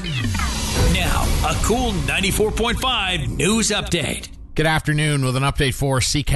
Now, a cool 94.5 news update. Good afternoon with an update for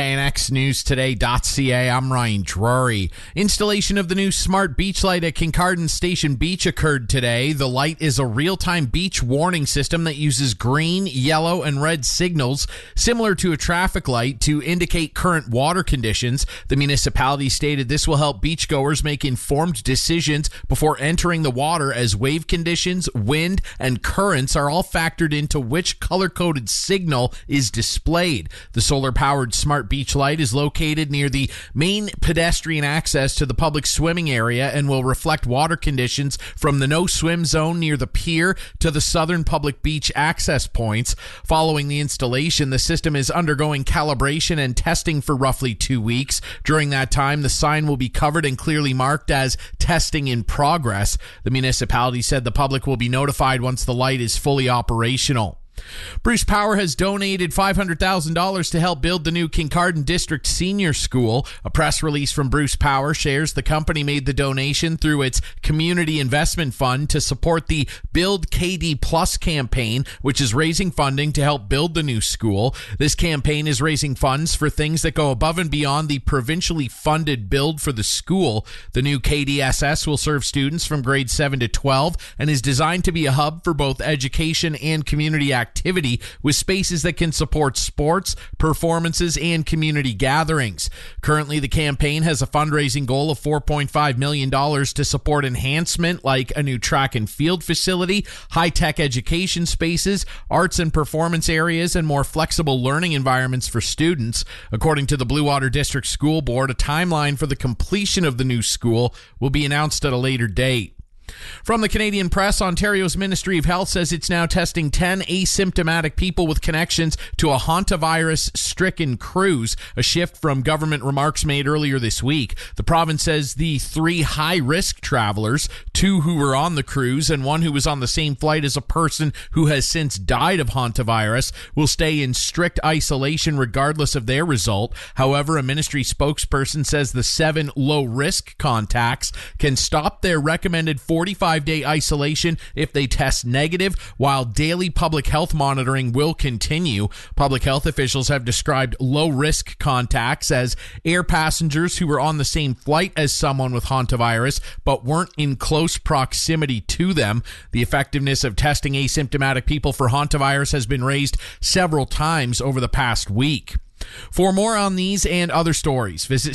CKNXNewsToday.ca. I'm Ryan Drury. Installation of the new smart beach light at Kincardine Station Beach occurred today. The light is a real-time beach warning system that uses green, yellow, and red signals, similar to a traffic light, to indicate current water conditions. The municipality stated this will help beachgoers make informed decisions before entering the water, as wave conditions, wind, and currents are all factored into which color-coded signal is displayed. The solar-powered smart beach light is located near the main pedestrian access to the public swimming area and will reflect water conditions from the no-swim zone near the pier to the southern public beach access points. Following the installation, the system is undergoing calibration and testing for roughly 2 weeks. During that time, the sign will be covered and clearly marked as testing in progress. The municipality said the public will be notified once the light is fully operational. Bruce Power has donated $500,000 to help build the new Kincardine District Senior School. A press release from Bruce Power shares the company made the donation through its Community Investment Fund to support the Build KD Plus campaign, which is raising funding to help build the new school. This campaign is raising funds for things that go above and beyond the provincially funded build for the school. The new KDSS will serve students from grades 7 to 12 and is designed to be a hub for both education and community activity, with spaces that can support sports, performances, and community gatherings. Currently, the campaign has a fundraising goal of $4.5 million to support enhancement like a new track and field facility, high-tech education spaces, arts and performance areas, and more flexible learning environments for students. According to the Blue Water District School Board, a timeline for the completion of the new school will be announced at a later date. From the Canadian Press, Ontario's Ministry of Health says it's now testing 10 asymptomatic people with connections to a hantavirus-stricken cruise, a shift from government remarks made earlier this week. The province says the 3 high-risk travelers, 2 who were on the cruise and 1 who was on the same flight as a person who has since died of hantavirus, will stay in strict isolation regardless of their result. However, a ministry spokesperson says the 7 low-risk contacts can stop their recommended 45-day isolation if they test negative, while daily public health monitoring will continue. Public health officials have described low-risk contacts as air passengers who were on the same flight as someone with hantavirus but weren't in close proximity to them. The effectiveness of testing asymptomatic people for hantavirus has been raised several times over the past week. For more on these and other stories, visit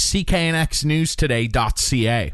CKNXNewsToday.ca.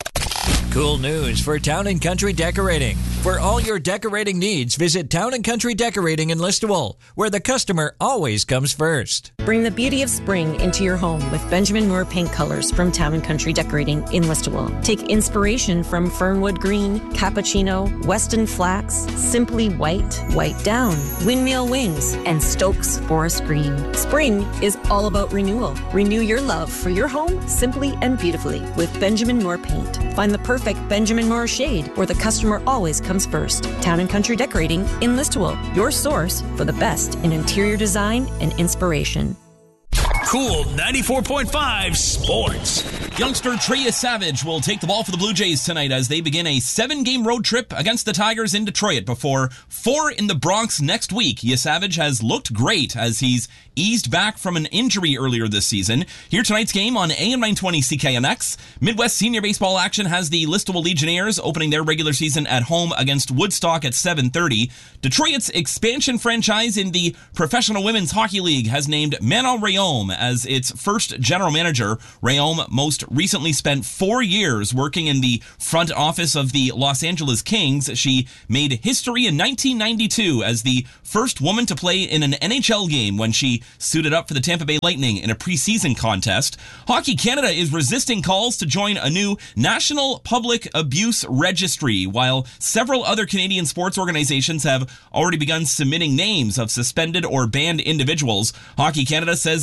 Cool news for Town & Country Decorating. For all your decorating needs, visit Town & Country Decorating in Listowel, where the customer always comes first. Bring the beauty of spring into your home with Benjamin Moore paint colors from Town & Country Decorating in Listowel. Take inspiration from Fernwood Green, Cappuccino, Weston Flax, Simply White, White Down, Windmill Wings, and Stokes Forest Green. Spring is all about renewal. Renew your love for your home simply and beautifully with Benjamin Moore paint. Find the perfect Benjamin Moore shade where the customer always comes first. Town & Country Decorating in Listowel, your source for the best in interior design and inspiration. Cool 94.5 Sports. Youngster Trey Savage will take the ball for the Blue Jays tonight as they begin a 7-game road trip against the Tigers in Detroit before 4 in the Bronx next week. Savage has looked great as he's eased back from an injury earlier this season. Here tonight's game on AM 920 CKNX. Midwest Senior Baseball action has the Listowel Legionnaires opening their regular season at home against Woodstock at 7:30. Detroit's expansion franchise in the Professional Women's Hockey League has named Manon Rhéaume as its first general manager. Rhéaume most recently spent 4 years working in the front office of the Los Angeles Kings. She made history in 1992 as the first woman to play in an NHL game when she suited up for the Tampa Bay Lightning in a preseason contest. Hockey Canada is resisting calls to join a new National Public Abuse Registry, while several other Canadian sports organizations have already begun submitting names of suspended or banned individuals. Hockey Canada says its support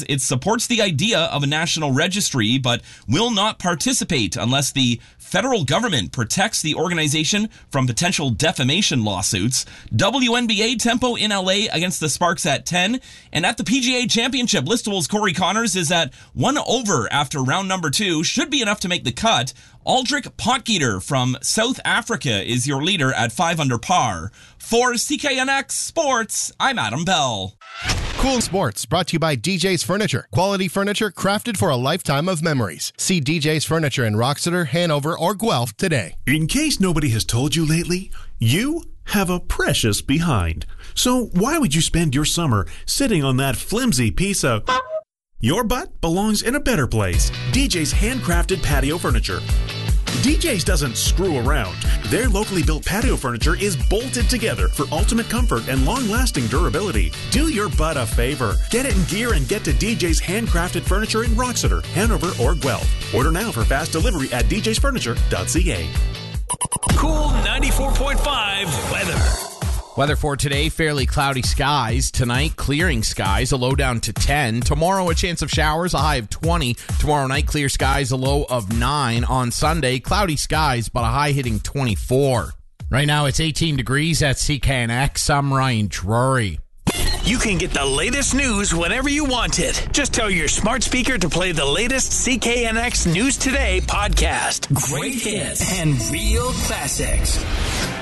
supports the idea of a national registry, but will not participate unless the federal government protects the organization from potential defamation lawsuits. WNBA tempo in LA against the Sparks at 10. And at the PGA Championship, Listowel's Corey Connors is at 1 over after round number 2. Should be enough to make the cut. Aldrich Potgieter from South Africa is your leader at 5 under par. For CKNX Sports, I'm Adam Bell. Cool Sports, brought to you by DJ's Furniture. Quality furniture crafted for a lifetime of memories. See DJ's Furniture in Roxeter, Hanover, or Guelph today. In case nobody has told you lately, you have a precious behind. So why would you spend your summer sitting on that flimsy piece of... Your butt belongs in a better place. DJ's handcrafted patio furniture. DJ's doesn't screw around. Their locally built patio furniture is bolted together for ultimate comfort and long-lasting durability. Do your butt a favor. Get it in gear and get to DJ's handcrafted furniture in Roxeter, Hanover, or Guelph. Order now for fast delivery at djsfurniture.ca. Cool 94.5 weather. Weather for today, fairly cloudy skies. Tonight, clearing skies, a low down to 10. Tomorrow, a chance of showers, a high of 20. Tomorrow night, clear skies, a low of 9. On Sunday, cloudy skies, but a high hitting 24. Right now, it's 18 degrees at CKNX. I'm Ryan Drury. You can get the latest news whenever you want it. Just tell your smart speaker to play the latest CKNX News Today podcast. Great hits and real classics.